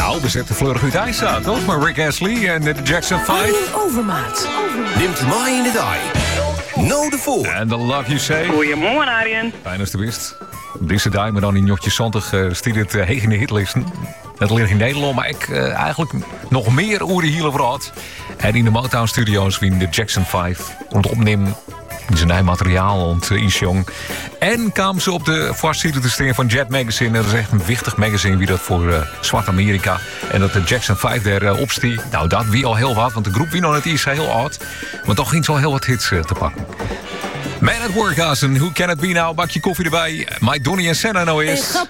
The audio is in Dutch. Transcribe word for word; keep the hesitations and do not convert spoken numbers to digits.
Nou, we zetten vleurig uit ijs aan, toch? Maar Rick Astley en de Jackson vijf. Overmaat. Neemt mij in de dag. No de voor. En The Love You Say. Goedemorgen, Arjen. Fijn als de wist. Deze dag, maar dan in Jotje Zantig uh, stiert het uh, heen in de hitlisten. Dat ligt in Nederland, maar ik uh, eigenlijk nog meer oren hier verhaald. En in de Motown Studios wie de Jackson vijf rond opnemen. In zijn eigen materiaal ont uh, jong. En kwamen ze op de voorzitter te staan van Jet Magazine. Dat is echt een wichtig magazine wie dat voor uh, Zwart Amerika. En dat de Jackson vijf daar uh, opstie. Nou, dat wie al heel wat, want de groep wie nog net is heel oud. Maar toch ging ze al heel wat hits uh, te pakken. Man at Work, Hazen. Who Can It Be Now? Bakje koffie erbij. Mike, Donnie en Senna nou is.